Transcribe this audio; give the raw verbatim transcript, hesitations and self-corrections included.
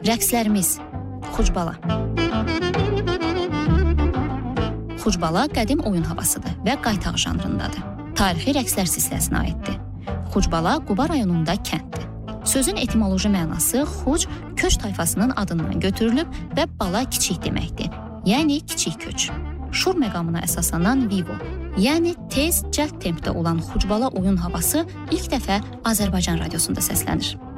Rəqslərimiz Xucbala. Xucbala qədim oyun havasıdır və qaytaq janrındadır. Tarixi rəqslər silsiləsinə aiddir. Xucbala Quba rayonunda kənddir. Sözün etimoloji mənası xuc, köç tayfasının adından götürülüb və bala kiçik deməkdir. Yəni kiçik köç. Şur məqamına əsaslanan vivo, yəni tez, cəld tempdə olan Xucbala oyun havası ilk dəfə Azərbaycan radiosunda səslənir.